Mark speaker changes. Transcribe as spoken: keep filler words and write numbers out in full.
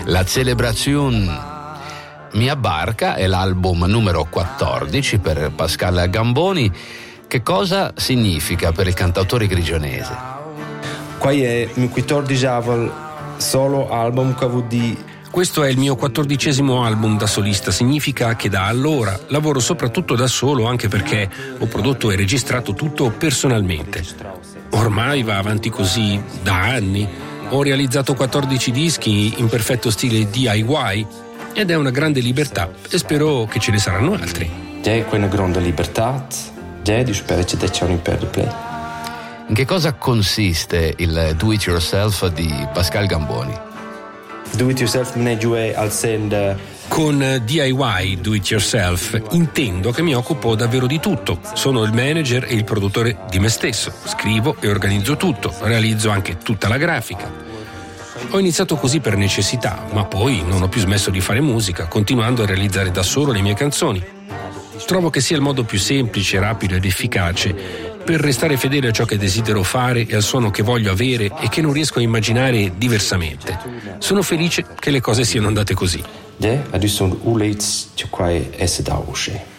Speaker 1: La Celebrazione Mia Barca è l'album numero quattordici per Pascal Gamboni. Che cosa significa per il cantautore grigionese?
Speaker 2: Qua è il mio quattordicesimo solo album che vuol dire.
Speaker 3: Questo è il mio quattordicesimo album da solista, significa che da allora lavoro soprattutto da solo, anche perché ho prodotto e registrato tutto personalmente. Ormai va avanti così da anni. Ho realizzato quattordici dischi in perfetto stile D I Y ed è una grande libertà e spero che ce ne saranno altri.
Speaker 2: È una grande libertà, e spero che c'è un per play.
Speaker 1: In che cosa consiste il Do It Yourself di Pascal Gamboni?
Speaker 2: Do It Yourself non è giù al send.
Speaker 3: Con D I Y, Do It Yourself, intendo che mi occupo davvero di tutto. Sono il manager e il produttore di me stesso. Scrivo e organizzo tutto, realizzo anche tutta la grafica. Ho iniziato così per necessità, ma poi non ho più smesso di fare musica, continuando a realizzare da solo le mie canzoni. Trovo che sia il modo più semplice, rapido ed efficace per restare fedele a ciò che desidero fare e al suono che voglio avere e che non riesco a immaginare diversamente. Sono felice che le cose siano andate così.
Speaker 2: Ja, adesso un uleits che qua è da uscire.